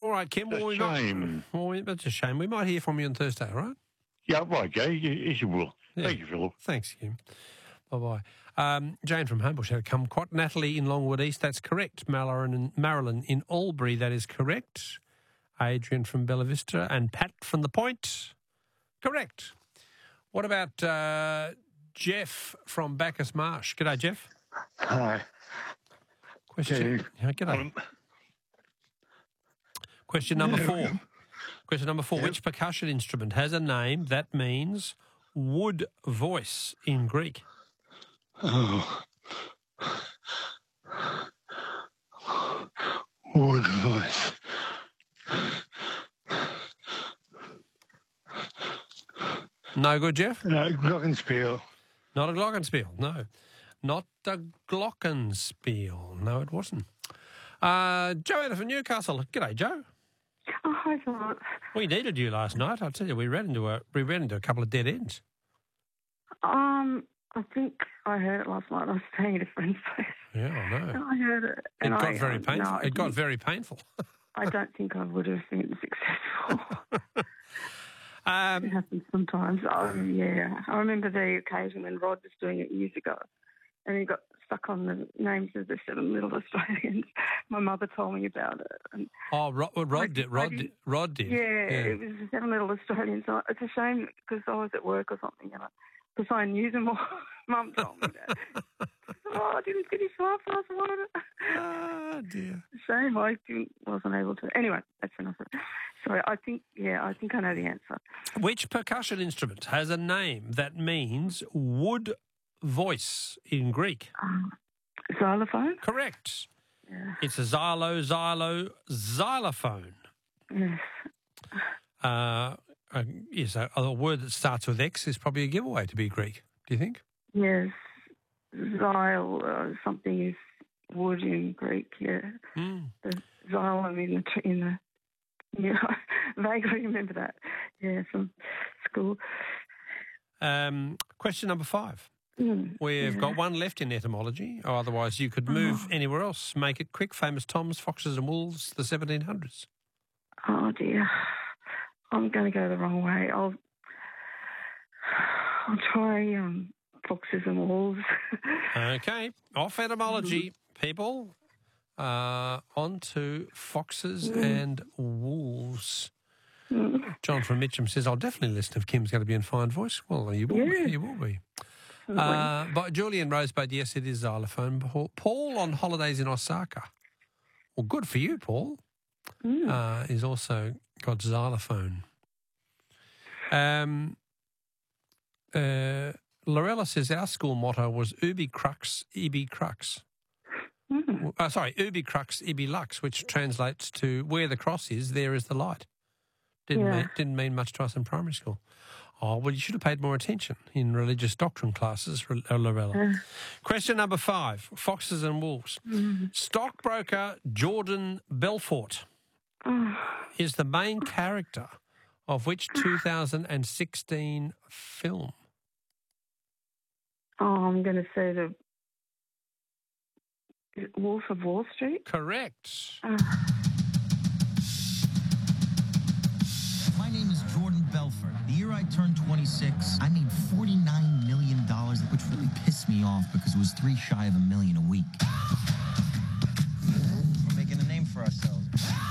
All right, Kim. A shame. That's a shame. We might hear from you on Thursday, all right? Yeah, right, Gay. Yes, you will. Yeah. Thank you, Philip. Thanks, Kim. Bye-bye. Jane from Homebush had a kumquat. Natalie in Longwood East, that's correct. Marilyn in Albury, that is correct. Adrian from Bella Vista and Pat from The Point, correct. What about Jeff from Bacchus Marsh? G'day, Jeff. Hi. Question. G'day. Question number 4. Question number 4. Yep. Which percussion instrument has a name that means wood voice in Greek? Oh. Wood voice. No good, Jeff? Glockenspiel. Not a glockenspiel, no. Not a glockenspiel. No, it wasn't. Joanna from Newcastle. G'day, Joe. Oh, hi, Philip. We needed you last night. I'll tell you, we ran into a couple of dead ends. I think I heard it last night. I was staying at a friend's place. Yeah, I know. I heard it. It got very painful. It got very painful. I don't think I would have been successful. It happens sometimes. Yeah. I remember the occasion when Rod was doing it years ago, and he got stuck on the names of the 7 Little Australians. My mother told me about it. And Rod did. Yeah, it was the 7 Little Australians. So it's a shame because I was at work or something, because I knew them all. Mum told me that. I didn't finish half last night. Oh, dear. Shame I wasn't able to. Anyway, that's enough of it. Sorry, I think I know the answer. Which percussion instrument has a name that means wood voice in Greek? Xylophone? Correct. Yeah. It's a xylophone. Yes. Yes, a word that starts with X is probably a giveaway to be Greek. Do you think? Yes. Something is wood in Greek, yeah. The xylem in the yeah, I vaguely remember that, yeah, from school. Question number 5. We've got one left in etymology, or otherwise you could move anywhere else. Make it quick. Famous Toms, Foxes and Wolves, the 1700s. Oh, dear. I'm going to go the wrong way. I'll try Foxes and Wolves. Okay. Off etymology, people. On to Foxes and Wolves. John from Mitcham says, I'll definitely listen if Kim's going to be in fine voice. Well, you will be. You will be. But Julian Rosebud, yes, it is xylophone. Paul on holidays in Osaka. Well, good for you, Paul. Is also got xylophone. Lorella says our school motto was Ubi Crux, Ibi Crux. Ubi Crux, Ibi Lux, which translates to where the cross is, there is the light. Didn't mean much to us in primary school. Oh, well, you should have paid more attention in religious doctrine classes, Lorella. Question number 5, Foxes and Wolves. Stockbroker Jordan Belfort is the main character of which 2016 film? Oh, I'm going to say the Wolf of Wall Street. Correct. My name is Jordan Belfort. The year I turned 26, I made $49 million, which really pissed me off because it was 3 shy of $1 million a week. We're making a name for ourselves.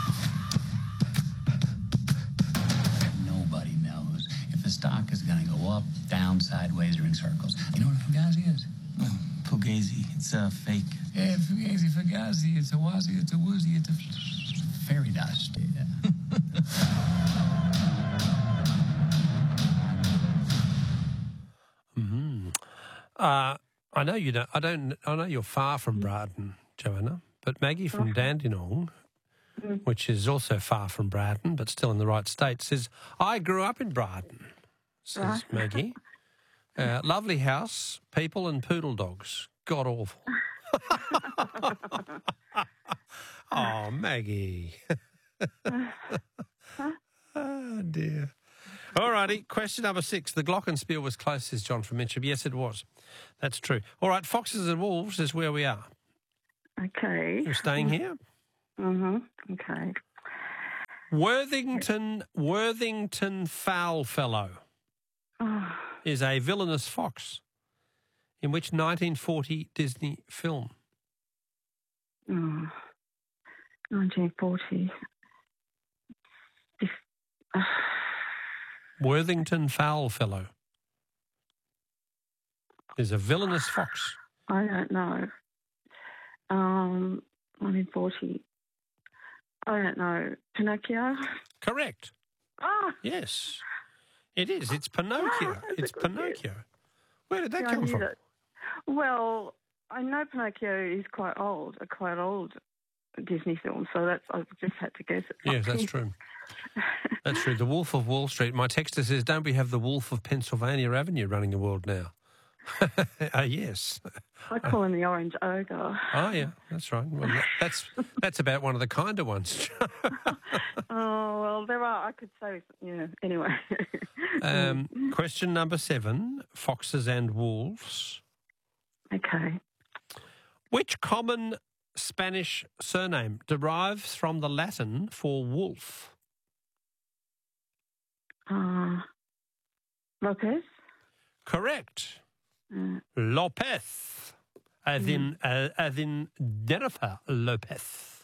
Nobody knows if the stock is going to go up, down, sideways, or in circles. You know what a fugazi is? Fugazi. It's a fake. Yeah, fugazi, fugazi. It's a wazi, it's a woozy, it's a fairy dust. Yeah. I know you don't. I know you're far from Brighton, Joanna. But Maggie from Dandenong, which is also far from Brighton, but still in the right state, says I grew up in Brighton. Says Maggie. Lovely house, people and poodle dogs. God awful. Oh, Maggie. Oh, dear. All righty, question number 6. The glockenspiel was close, says John from Mitcham. Yes, it was. That's true. All right, Foxes and Wolves is where we are. Okay. You're staying here? Okay. Worthington Foulfellow Oh, is a villainous fox in which 1940 Disney film? 1940. Worthington Foulfellow is a villainous fox. I don't know. 1940. I don't know. Pinocchio? Correct. Ah! Yes, it is. It's Pinocchio. That's It's a good Pinocchio. Where did that Yeah, I come knew from? that. Well, I know Pinocchio is quite old Disney film, so I just had to guess it. Yes, that's true. That's true. The Wolf of Wall Street. My texter says, don't we have the Wolf of Pennsylvania Avenue running the world now? Yes. I call him the Orange Ogre. Oh, yeah, that's right. Well, that's about one of the kinder ones. Oh, well, there are. I could say, anyway. Question number 7, foxes and wolves. Okay. Which common Spanish surname derives from the Latin for wolf? Lopez? Correct. Mm. Lopez, as in Jennifer Lopez.